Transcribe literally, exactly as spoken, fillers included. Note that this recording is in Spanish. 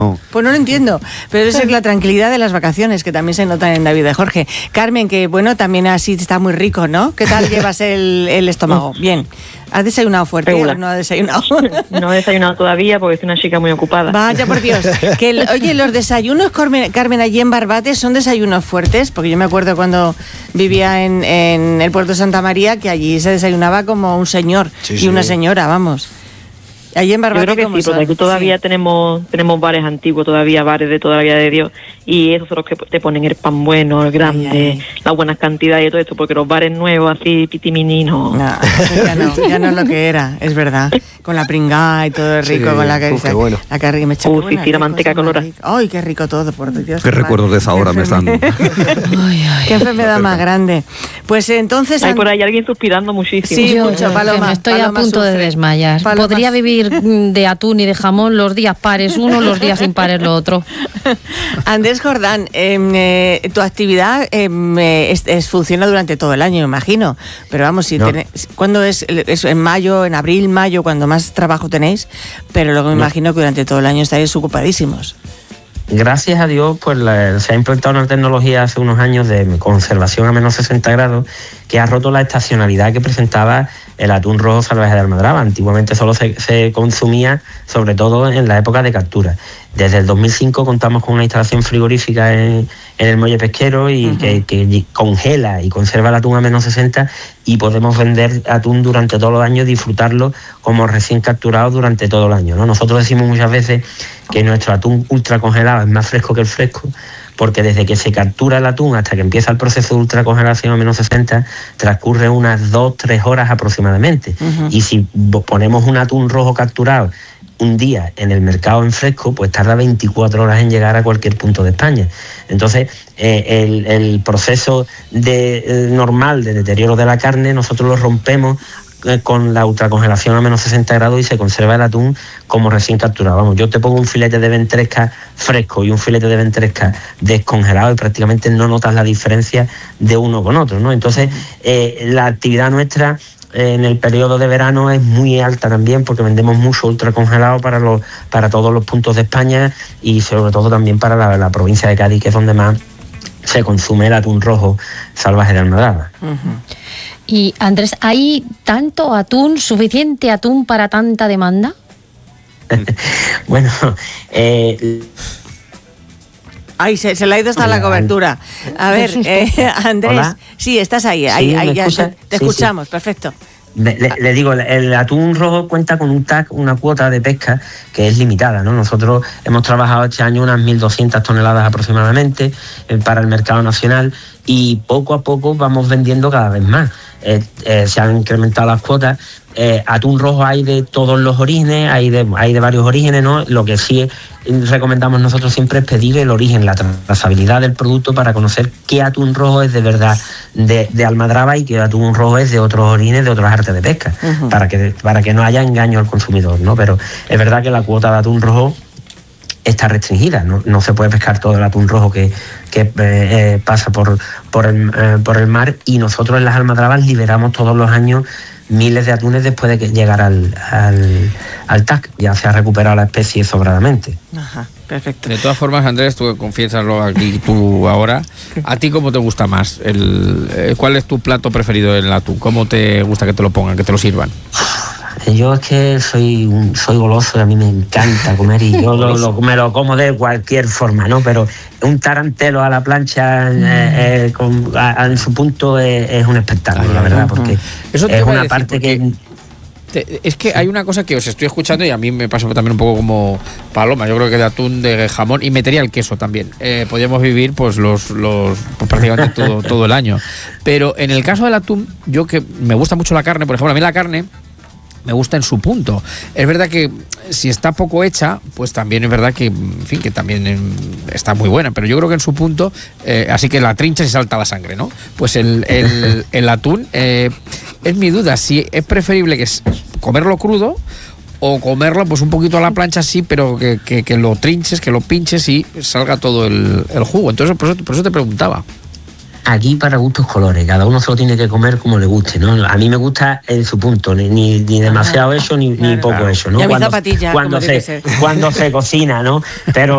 Oh. Pues no lo entiendo, pero es la tranquilidad de las vacaciones que también se notan en David de Jorge. Carmen, que bueno, también así está muy rico, ¿no? ¿Qué tal llevas el, el estómago? Bien. ¿Has desayunado fuerte o no has desayunado? No he desayunado todavía porque soy una chica muy ocupada. Vaya por Dios. Que el, oye, los desayunos, Carmen, Carmen, allí en Barbate, ¿son desayunos fuertes? Porque yo me acuerdo cuando vivía en, en el puerto de Santa María que allí se desayunaba como un señor sí, y sí. una señora, vamos. Allí en Barbate, yo creo que sí, porque aquí todavía sí. tenemos tenemos bares antiguos, todavía bares de toda la vida de Dios, y esos son los que te ponen el pan bueno, el grande, ay, ay. las buenas cantidades y todo esto, porque los bares nuevos, así, pitimini, no. No, ya no, ya no es lo que era, es verdad. Con la pringá y todo rico, sí, con la que uf, qué bueno. La que me echa Uf, buena, sí, la manteca colorada. Ay, qué rico todo, por Dios. Qué, qué recuerdos de esa hora me están. ay, ay, qué enfermedad más grande. Pues entonces. Hay por ahí alguien suspirando muchísimo. Sí, yo, mucho, yo, Paloma. Me estoy Paloma a punto sufre. de desmayar. Paloma. Podría vivir de atún y de jamón los días pares uno, los días impares lo otro. Andrés Jordán, eh, eh, tu actividad eh, es, es, funciona durante todo el año, me imagino. Pero vamos, si no. tenés, ¿cuándo es? ¿Es en mayo, en abril, mayo, cuando más trabajo tenéis? Pero luego me no. imagino que durante todo el año estáis ocupadísimos. Gracias a Dios, pues la, se ha implantado una tecnología hace unos años de conservación a menos sesenta grados que ha roto la estacionalidad que presentaba el atún rojo salvaje de Almadraba. Antiguamente solo se, se consumía, sobre todo en la época de captura. Desde el dos mil cinco contamos con una instalación frigorífica en, en el muelle pesquero y uh-huh. que, que congela y conserva el atún a menos sesenta y podemos vender atún durante todo el año y disfrutarlo como recién capturado durante todo el año, ¿no? Nosotros decimos muchas veces que nuestro atún ultra congelado es más fresco que el fresco, porque desde que se captura el atún hasta que empieza el proceso de ultracongelación a menos sesenta transcurre unas dos, tres horas aproximadamente. Uh-huh. Y si ponemos un atún rojo capturado un día en el mercado en fresco, pues tarda veinticuatro horas en llegar a cualquier punto de España. Entonces, eh, el, el proceso de, eh, normal de deterioro de la carne, nosotros lo rompemos con la ultracongelación a menos sesenta grados y se conserva el atún como recién capturado. Vamos, yo te pongo un filete de ventresca fresco y un filete de ventresca descongelado y prácticamente no notas la diferencia de uno con otro, ¿no? Entonces, eh, la actividad nuestra eh, en el periodo de verano es muy alta también porque vendemos mucho ultracongelado para los para todos los puntos de España y sobre todo también para la, la provincia de Cádiz, que es donde más se consume el atún rojo salvaje de Almadraba. Uh-huh. Y Andrés, ¿hay tanto atún, suficiente atún para tanta demanda? Bueno, eh... Ay, se, se le ha ido hasta la cobertura. A ver, eh, Andrés, ¿hola? Sí, estás ahí, ahí, ¿Sí, ahí ya te, te sí, escuchamos, sí. Perfecto. Le, le, le digo, el atún rojo cuenta con un T A C, una cuota de pesca que es limitada, ¿no? Nosotros hemos trabajado este año unas mil doscientas toneladas aproximadamente eh, para el mercado nacional y poco a poco vamos vendiendo cada vez más. Eh, eh, se han incrementado las cuotas. Eh, atún rojo hay de todos los orígenes, hay de, hay de varios orígenes, ¿no? Lo que sí recomendamos nosotros siempre es pedir el origen, la trazabilidad del producto para conocer qué atún rojo es de verdad de, de Almadraba y qué atún rojo es de otros orígenes, de otras artes de pesca, uh-huh. para que para que no haya engaño al consumidor, ¿no? Pero es verdad que la cuota de atún rojo está restringida, no, no se puede pescar todo el atún rojo que, que eh, eh, pasa por, por, el, eh, por el mar, y nosotros en las Almadrabas liberamos todos los años miles de atunes después de llegar al, al, al T A C. Ya se ha recuperado la especie sobradamente. Ajá, perfecto. De todas formas, Andrés, tú confiésalo aquí tú ahora. ¿A ti cómo te gusta más? El, eh, ¿Cuál es tu plato preferido del atún? ¿Cómo te gusta que te lo pongan, que te lo sirvan? Yo es que soy un, soy goloso y a mí me encanta comer y yo lo, lo, me lo como de cualquier forma, ¿no? Pero un tarantelo a la plancha mm. eh, eh, con, a, en su punto es, es un espectáculo, Ay, la verdad, porque eso es una decir, parte que... Te, es que hay una cosa que os estoy escuchando y a mí me pasa también un poco como Paloma. Yo creo que de atún, de jamón y metería el queso también. Eh, podríamos vivir pues los, los pues, prácticamente todo, todo el año. Pero en el caso del atún, yo que me gusta mucho la carne, por ejemplo, a mí la carne me gusta en su punto. Es verdad que si está poco hecha, pues también es verdad que, en fin, que también en, está muy buena, pero yo creo que en su punto, eh, así que la trincha y salta la sangre, ¿no? Pues el, el, el atún, eh, es mi duda, si es preferible que es comerlo crudo o comerlo pues un poquito a la plancha, sí, pero que, que, que lo trinches, que lo pinches y salga todo el, el jugo. Entonces, por eso, por eso te preguntaba. Aquí para gustos colores, cada uno se lo tiene que comer como le guste, ¿no? A mí me gusta en su punto, ni, ni demasiado hecho ni, ni poco hecho, ¿no? Y a mi cuando zapatilla, cuando se, cuando se cocina, ¿no? Pero